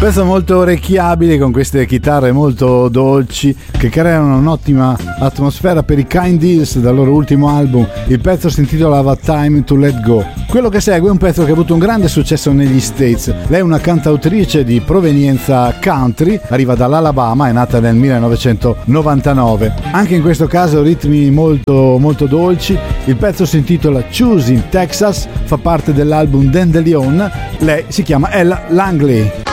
Pezzo molto orecchiabile con queste chitarre molto dolci che creano un'ottima atmosfera per i Kind Deals dal loro ultimo album. Il pezzo si intitolava Time to Let Go. Quello che segue è un pezzo che ha avuto un grande successo negli States. Lei è una cantautrice di provenienza country, arriva dall'Alabama, è nata nel 1999. Anche in questo caso ritmi molto molto dolci. Il pezzo si intitola Choosing Texas, fa parte dell'album Dandelion. Lei si chiama Ella Langley.